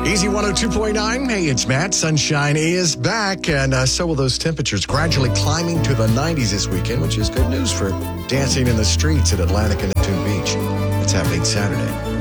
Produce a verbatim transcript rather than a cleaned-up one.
Easy one oh two point nine. Hey, it's Matt. Sunshine is back, and uh, so will those temperatures gradually climbing to the nineties this weekend, which is good news for dancing in the streets at Atlantic and Neptune Beach. That's happening Saturday.